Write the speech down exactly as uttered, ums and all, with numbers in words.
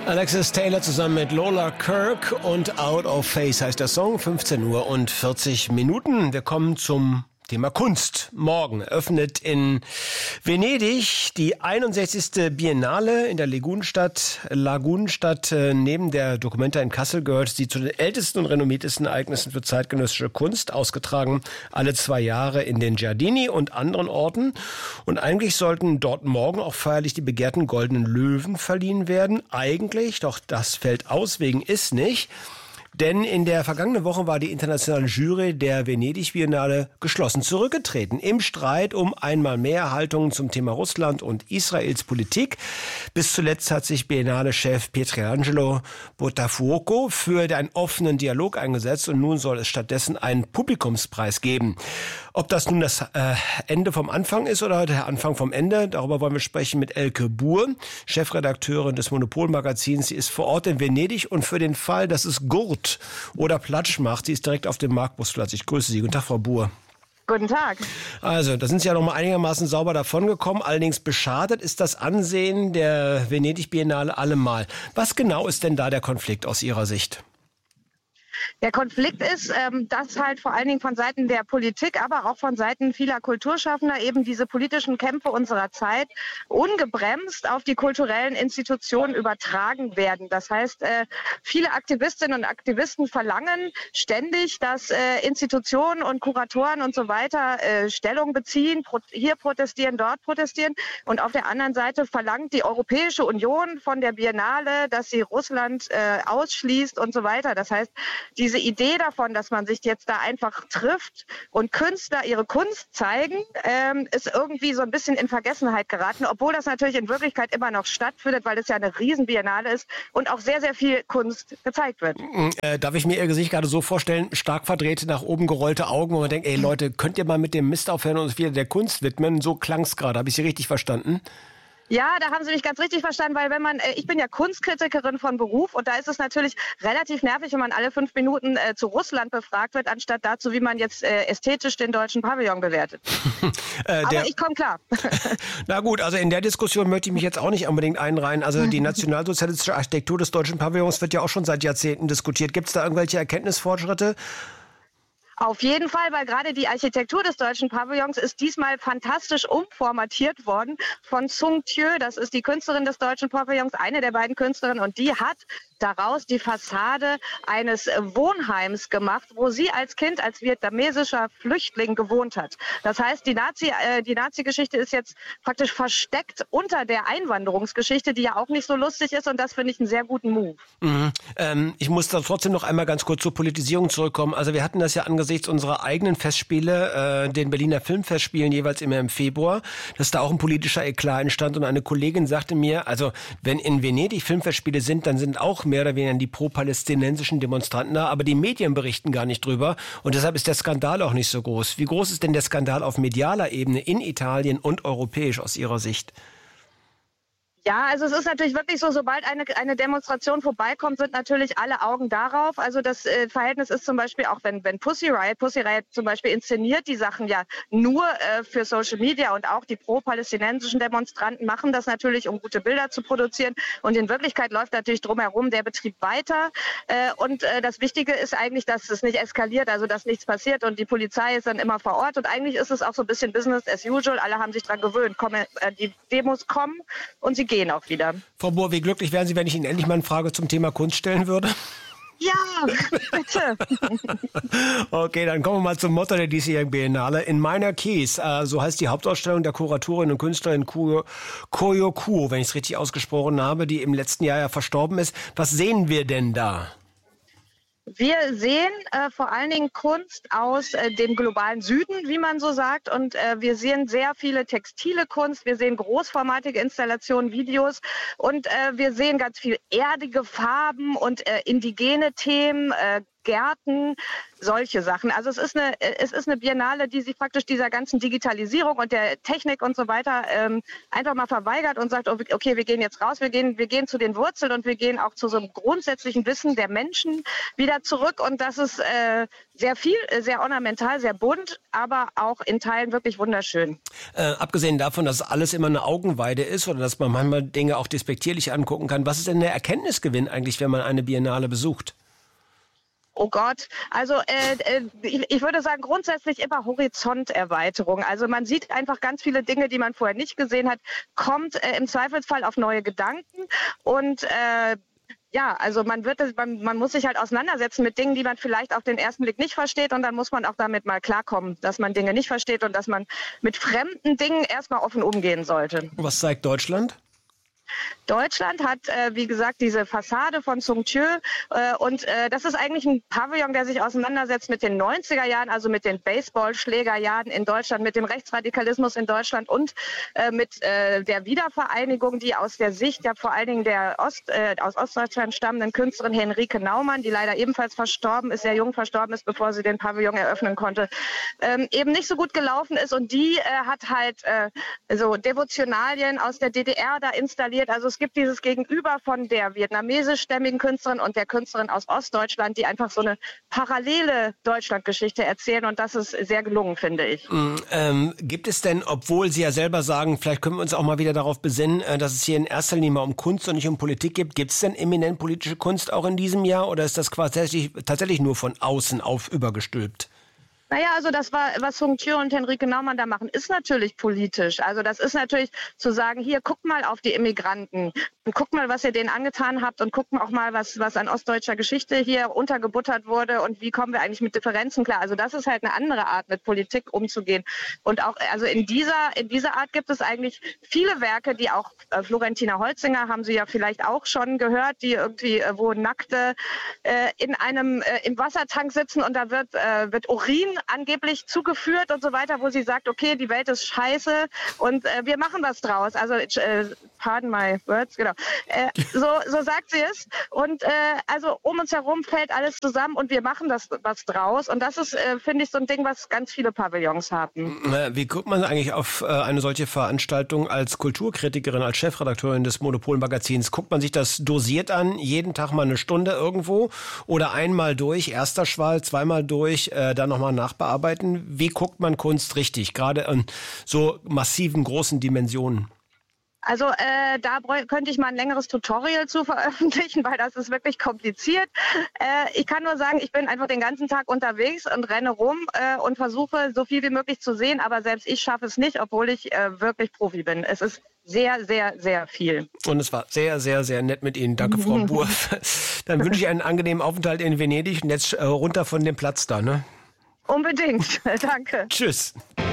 Alexis Taylor zusammen mit Lola Kirk und Out of Face heißt der Song. fünfzehn Uhr und vierzig Minuten. Wir kommen zum Thema Kunst. Morgen öffnet in Venedig die einundsechzigste Biennale in der Lagunenstadt. Lagunenstadt äh, neben der Documenta in Kassel gehört sie zu den ältesten und renommiertesten Ereignissen für zeitgenössische Kunst, ausgetragen alle zwei Jahre in den Giardini und anderen Orten. Und eigentlich sollten dort morgen auch feierlich die begehrten Goldenen Löwen verliehen werden. Eigentlich, doch das fällt aus wegen ist nicht. Denn in der vergangenen Woche war die internationale Jury der Venedig-Biennale geschlossen zurückgetreten. Im Streit um einmal mehr Haltungen zum Thema Russland und Israels Politik. Bis zuletzt hat sich Biennale-Chef Pietrangelo Botafuoco für einen offenen Dialog eingesetzt und nun soll es stattdessen einen Publikumspreis geben. Ob das nun das äh, Ende vom Anfang ist oder der Anfang vom Ende, darüber wollen wir sprechen mit Elke Buhr, Chefredakteurin des Monopol-Magazins. Sie ist vor Ort in Venedig und für den Fall, dass es Gurt oder Platsch macht, sie ist direkt auf dem Marktbusplatz. Ich grüße Sie. Guten Tag, Frau Buhr. Guten Tag. Also, da sind Sie ja noch mal einigermaßen sauber davongekommen. Allerdings beschadet ist das Ansehen der Venedig-Biennale allemal. Was genau ist denn da der Konflikt aus Ihrer Sicht? Der Konflikt ist, ähm, dass halt vor allen Dingen von Seiten der Politik, aber auch von Seiten vieler Kulturschaffender eben diese politischen Kämpfe unserer Zeit ungebremst auf die kulturellen Institutionen übertragen werden. Das heißt, äh, viele Aktivistinnen und Aktivisten verlangen ständig, dass äh, Institutionen und Kuratoren und so weiter äh, Stellung beziehen, pro- hier protestieren, dort protestieren. Und auf der anderen Seite verlangt die Europäische Union von der Biennale, dass sie Russland äh, ausschließt und so weiter. Das heißt, diese Idee davon, dass man sich jetzt da einfach trifft und Künstler ihre Kunst zeigen, ähm, ist irgendwie so ein bisschen in Vergessenheit geraten, obwohl das natürlich in Wirklichkeit immer noch stattfindet, weil es ja eine Riesenbiennale ist und auch sehr, sehr viel Kunst gezeigt wird. Äh, darf ich mir Ihr Gesicht gerade so vorstellen, stark verdrehte, nach oben gerollte Augen, wo man denkt, ey Leute, könnt ihr mal mit dem Mist aufhören und uns wieder der Kunst widmen? So klang's gerade. Habe ich Sie richtig verstanden? Ja, da haben Sie mich ganz richtig verstanden, weil wenn man, äh, ich bin ja Kunstkritikerin von Beruf und da ist es natürlich relativ nervig, wenn man alle fünf Minuten äh, zu Russland befragt wird, anstatt dazu, wie man jetzt äh, ästhetisch den deutschen Pavillon bewertet. äh, Aber der, ich komme klar. Na gut, also in der Diskussion möchte ich mich jetzt auch nicht unbedingt einreihen. Also die nationalsozialistische Architektur des deutschen Pavillons wird ja auch schon seit Jahrzehnten diskutiert. Gibt es da irgendwelche Erkenntnisfortschritte? Auf jeden Fall, weil gerade die Architektur des deutschen Pavillons ist diesmal fantastisch umformatiert worden von Sung Thieu. Das ist die Künstlerin des deutschen Pavillons, eine der beiden Künstlerinnen. Und die hat daraus die Fassade eines Wohnheims gemacht, wo sie als Kind, als vietnamesischer Flüchtling gewohnt hat. Das heißt, die Nazi, äh, die Nazi-Geschichte ist jetzt praktisch versteckt unter der Einwanderungsgeschichte, die ja auch nicht so lustig ist. Und das finde ich einen sehr guten Move. Mhm. Ähm, ich muss da trotzdem noch einmal ganz kurz zur Politisierung zurückkommen. Also wir hatten das ja angesichts unserer eigenen Festspiele, äh, den Berliner Filmfestspielen jeweils immer im Februar, dass da auch ein politischer Eklat entstand. Und eine Kollegin sagte mir, also wenn in Venedig Filmfestspiele sind, dann sind auch mehr oder weniger die pro-palästinensischen Demonstranten da, aber die Medien berichten gar nicht drüber und deshalb ist der Skandal auch nicht so groß. Wie groß ist denn der Skandal auf medialer Ebene in Italien und europäisch aus Ihrer Sicht? Ja, also es ist natürlich wirklich so, sobald eine, eine Demonstration vorbeikommt, sind natürlich alle Augen darauf. Also das äh, Verhältnis ist zum Beispiel auch, wenn, wenn Pussy Riot, Pussy Riot zum Beispiel inszeniert die Sachen ja nur äh, für Social Media und auch die pro-palästinensischen Demonstranten machen das natürlich, um gute Bilder zu produzieren. Und in Wirklichkeit läuft natürlich drumherum der Betrieb weiter. Äh, und äh, das Wichtige ist eigentlich, dass es nicht eskaliert, also dass nichts passiert und die Polizei ist dann immer vor Ort. Und eigentlich ist es auch so ein bisschen Business as usual. Alle haben sich dran gewöhnt. Komme, äh, die Demos kommen und sie gehen auch wieder. Frau Buhr, wie glücklich wären Sie, wenn ich Ihnen endlich mal eine Frage zum Thema Kunst stellen würde? Ja, bitte. Okay, dann kommen wir mal zum Motto der diesjährigen Biennale. In Minor Keys, äh, so heißt die Hauptausstellung der Kuratorin und Künstlerin Koyo Kuo, wenn ich es richtig ausgesprochen habe, die im letzten Jahr ja verstorben ist. Was sehen wir denn da? Wir sehen äh, vor allen Dingen Kunst aus äh, dem globalen Süden, wie man so sagt. Und äh, wir sehen sehr viele textile Kunst. Wir sehen großformatige Installationen, Videos. Und äh, wir sehen ganz viel erdige Farben und äh, indigene Themen, äh, Gärten, solche Sachen. Also es ist eine, es ist eine Biennale, die sich praktisch dieser ganzen Digitalisierung und der Technik und so weiter ähm, einfach mal verweigert und sagt, okay, wir gehen jetzt raus, wir gehen, wir gehen zu den Wurzeln und wir gehen auch zu so einem grundsätzlichen Wissen der Menschen wieder zurück. Und das ist äh, sehr viel, sehr ornamental, sehr bunt, aber auch in Teilen wirklich wunderschön. Äh, abgesehen davon, dass alles immer eine Augenweide ist oder dass man manchmal Dinge auch despektierlich angucken kann, was ist denn der Erkenntnisgewinn eigentlich, wenn man eine Biennale besucht? Oh Gott, also äh, ich, ich würde sagen, grundsätzlich immer Horizonterweiterung. Also man sieht einfach ganz viele Dinge, die man vorher nicht gesehen hat, kommt äh, im Zweifelsfall auf neue Gedanken und äh, ja, also man wird, man, man muss sich halt auseinandersetzen mit Dingen, die man vielleicht auf den ersten Blick nicht versteht und dann muss man auch damit mal klarkommen, dass man Dinge nicht versteht und dass man mit fremden Dingen erstmal offen umgehen sollte. Was zeigt Deutschland? Deutschland hat, äh, wie gesagt, diese Fassade von Sung Tue äh, und äh, das ist eigentlich ein Pavillon, der sich auseinandersetzt mit den neunziger Jahren, also mit den Baseballschlägerjahren in Deutschland, mit dem Rechtsradikalismus in Deutschland und äh, mit äh, der Wiedervereinigung, die aus der Sicht ja vor allen Dingen der Ost, äh, aus Ostdeutschland stammenden Künstlerin Henrike Naumann, die leider ebenfalls verstorben ist, sehr jung verstorben ist, bevor sie den Pavillon eröffnen konnte, ähm, eben nicht so gut gelaufen ist und die äh, hat halt äh, so Devotionalien aus der D D R da installiert. Also es gibt dieses Gegenüber von der vietnamesischstämmigen Künstlerin und der Künstlerin aus Ostdeutschland, die einfach so eine parallele Deutschlandgeschichte erzählen und das ist sehr gelungen, finde ich. Mm, ähm, gibt es denn, obwohl Sie ja selber sagen, vielleicht können wir uns auch mal wieder darauf besinnen, äh, dass es hier in erster Linie mal um Kunst und nicht um Politik geht, gibt es denn eminent politische Kunst auch in diesem Jahr oder ist das quasi tatsächlich, tatsächlich nur von außen auf übergestülpt? Naja, also das war, was Sung Tue und Henrike Naumann da machen, ist natürlich politisch. Also das ist natürlich zu sagen, hier, guckt mal auf die Immigranten und guckt mal, was ihr denen angetan habt und guckt auch mal, was, was an ostdeutscher Geschichte hier untergebuttert wurde und wie kommen wir eigentlich mit Differenzen klar. Also das ist halt eine andere Art, mit Politik umzugehen. Und auch, also in dieser, in dieser Art gibt es eigentlich viele Werke, die auch äh, Florentina Holzinger, haben Sie ja vielleicht auch schon gehört, die irgendwie, äh, wo Nackte äh, in einem, äh, im Wassertank sitzen und da wird, äh, wird Urin angeblich zugeführt und so weiter, wo sie sagt, okay, die Welt ist scheiße und äh, wir machen was draus. Also, äh, pardon my words, genau. Äh, so, so sagt sie es. Und äh, also um uns herum fällt alles zusammen und wir machen das was draus. Und das ist, äh, finde ich, so ein Ding, was ganz viele Pavillons haben. Wie guckt man eigentlich auf äh, eine solche Veranstaltung als Kulturkritikerin, als Chefredakteurin des Monopol-Magazins? Guckt man sich das dosiert an, jeden Tag mal eine Stunde irgendwo oder einmal durch, erster Schwall, zweimal durch, äh, dann nochmal nach bearbeiten. Wie guckt man Kunst richtig, gerade in so massiven, großen Dimensionen? Also äh, da könnte ich mal ein längeres Tutorial zu veröffentlichen, weil das ist wirklich kompliziert. Äh, ich kann nur sagen, ich bin einfach den ganzen Tag unterwegs und renne rum äh, und versuche so viel wie möglich zu sehen, aber selbst ich schaffe es nicht, obwohl ich äh, wirklich Profi bin. Es ist sehr, sehr, sehr viel. Und es war sehr, sehr, sehr nett mit Ihnen. Danke, Frau Burf. Dann wünsche ich einen angenehmen Aufenthalt in Venedig und jetzt äh, runter von dem Platz da, ne? Unbedingt. Danke. Tschüss.